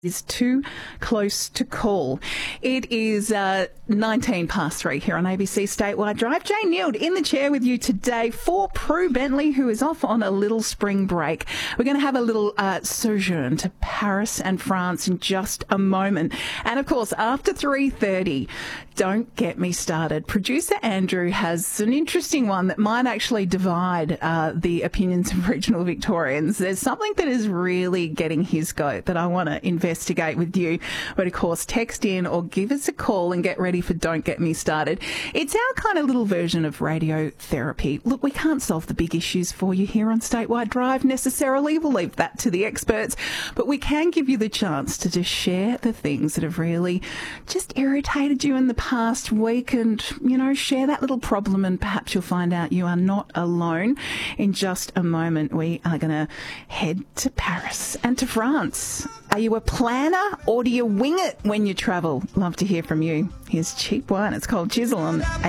Is too close to call. It is 19 past 3 here on ABC Statewide Drive. Jane Neild in the chair with you today for Prue Bentley, who is off on a little spring break. We're going to have a little sojourn to Paris and France in just a moment. And of course, after 3:30, don't get me started. Producer Andrew has an interesting one that might actually divide the opinions of regional Victorians. There's something that is really getting his goat that I want to investigate with you. But of course, text in or give us a call and get ready for Don't Get Me Started. It's our kind of little version of radiotherapy. Look, we can't solve the big issues for you here on Statewide Drive necessarily. We'll leave that to the experts. But we can give you the chance to just share the things that have really just irritated you in the past week and, you know, share that little problem, and perhaps you'll find out you are not alone. In just a moment, we are going to head to Paris and to France. Are you a planner or do you wing it when you travel? Love to hear from you. Here's Cheap Wine. It's called Chisel on